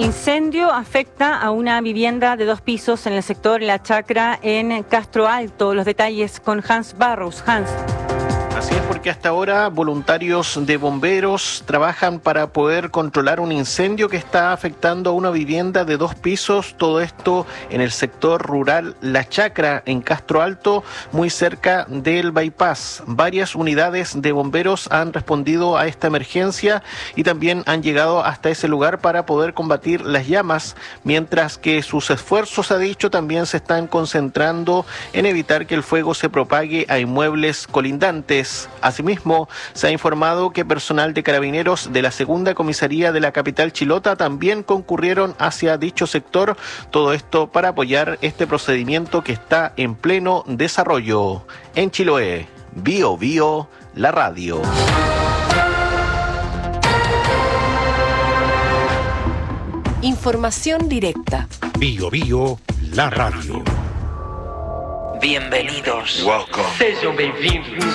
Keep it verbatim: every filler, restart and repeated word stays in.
Incendio afecta a una vivienda de dos pisos en el sector La Chacra en Castro Alto. Los detalles con Hans Barros. Hans. Así es, porque hasta ahora voluntarios de bomberos trabajan para poder controlar un incendio que está afectando a una vivienda de dos pisos, todo esto en el sector rural La Chacra, en Castro Alto, muy cerca del bypass. Varias unidades de bomberos han respondido a esta emergencia y también han llegado hasta ese lugar para poder combatir las llamas, mientras que sus esfuerzos, ha dicho, también se están concentrando en evitar que el fuego se propague a inmuebles colindantes. Asimismo, se ha informado que personal de carabineros de la segunda comisaría de la capital chilota también concurrieron hacia dicho sector, todo esto para apoyar este procedimiento que está en pleno desarrollo. En Chiloé, Bio Bio, la radio. Información directa. Bio Bio, la radio. Bienvenidos. Welcome. Sejam bem-vindos.